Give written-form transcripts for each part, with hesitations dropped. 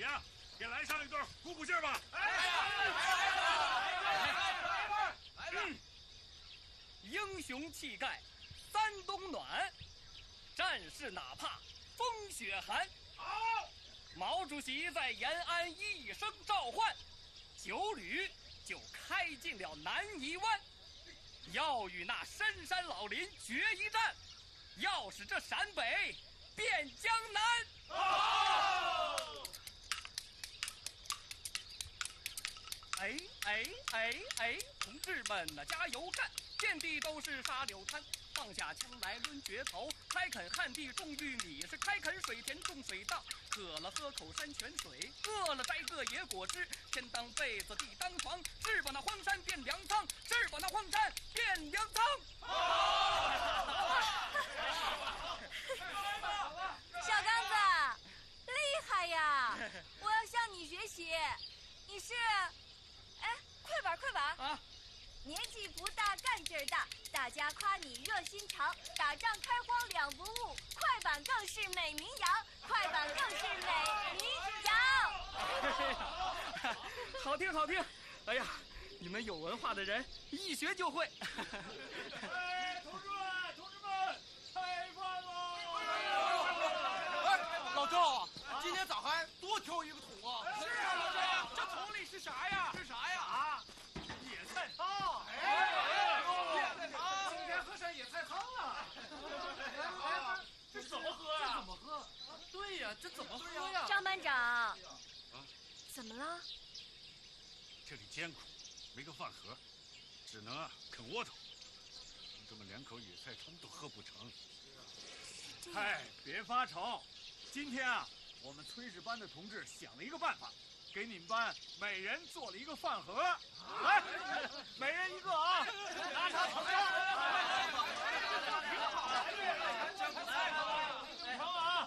啊，给来上一段鼓鼓劲儿吧！ 英雄气概，三冬暖，战士哪怕风雪寒。 好， 毛主席在延安一声召唤，9旅就开进了南泥湾，要与那深山老林决一战，要使这陕北变江南。 好！ 同志们呐，加油干！遍地都是沙柳滩，放下枪来抡决头，开垦旱地种玉米，是开垦水田种水稻，渴了喝口山泉水，饿了摘个野果汁，天当被子地当床，是把那荒山变粮仓，是把那荒山变粮仓。 小刚子，厉害呀！我要向你学习。你是，快板啊！ 年纪不大，干劲儿大，大家夸你热心肠，打仗开荒两不误，快板更是美名扬，快板更是美名扬。 好听好听！哎呀，你们有文化的人一学就会。 同志们，开饭喽！ 老赵，今天咋还多挑一个桶啊？ 是啊，老赵，这桶里是啥呀？ 是啥呀？ 啊，野菜汤！ 今天喝上野菜汤了。 这怎么喝呀？ 怎么喝？对呀，这怎么喝呀？ 张班长，怎么了？ 这里艰苦，没个饭盒，只能啃窝头。同志们连口野菜汤都喝不成。嗨，别发愁，今天啊，我们炊事班的同志想了一个办法，给你们班每人做了一个饭盒。来，每人一个啊！拿茶盛上。挺好的，来，盛啊！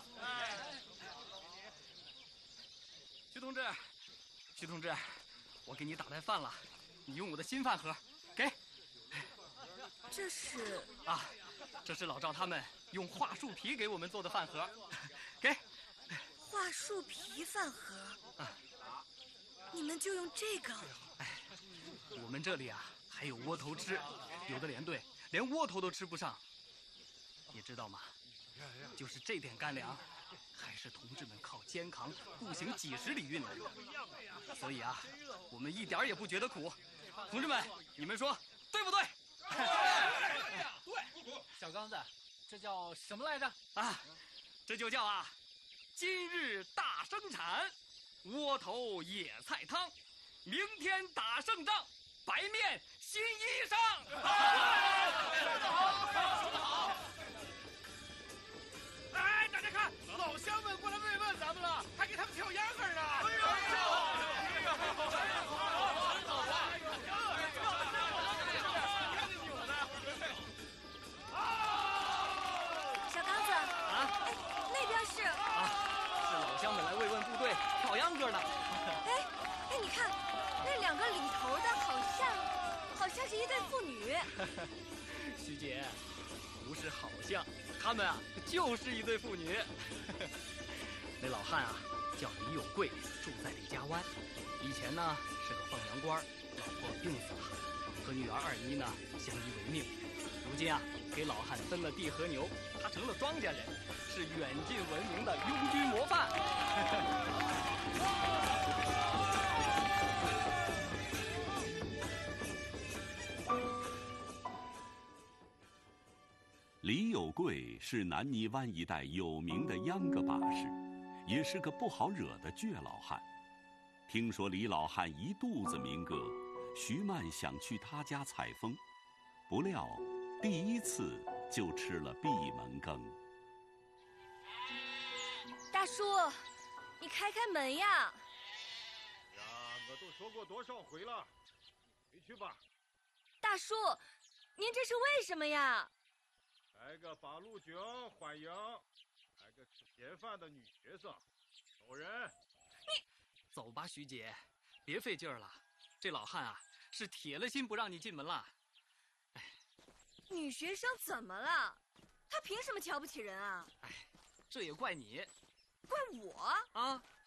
徐同志，我给你打来饭了，你用我的新饭盒，给。 这是啊，这是老赵他们用桦树皮给我们做的饭盒，给。 桦树皮饭盒你们就用这个？ 我们这里啊还有窝头吃，有的连队连窝头都吃不上，你知道吗？就是这点干粮，还是同志们靠肩扛步行几十里运来的，所以啊，我们一点也不觉得苦。同志们，你们说对不对？ 对，小刚子，这叫什么来着？ 啊，这就叫啊，今日大生产，窝头野菜汤，明天打胜仗，白面新衣裳。 说得好。 哎，大家看， 老乡们过来慰问咱们了，还给他们跳秧歌呢。 小刚子啊， 那边是是老乡们来慰问部队跳秧歌呢。 你看那两个领头的好像是一对父女。 徐姐，不是好像，他们啊就是一对父女。那老汉啊叫李有贵，住在李家湾，以前呢是个放羊官，老婆病死了，和女儿二妮呢相依为命。如今啊给老汉分了地和牛，他成了庄稼人，是远近闻名的拥军模范。 李有贵是南泥湾一带有名的秧歌把式，也是个不好惹的倔老汉。听说李老汉一肚子民歌，徐曼想去他家采风，不料第一次就吃了闭门羹。 大叔，你开门呀！ 呀，我都说过多少回了，回去吧。 大叔，您这是为什么呀？ 来个八路军欢迎，来个吃闲饭的女学生，走人。 走吧，徐姐，别费劲儿了。这老汉啊，是铁了心不让你进门了。 女学生怎么了？她凭什么瞧不起人啊？ 这也怪你。 怪我？ 啊，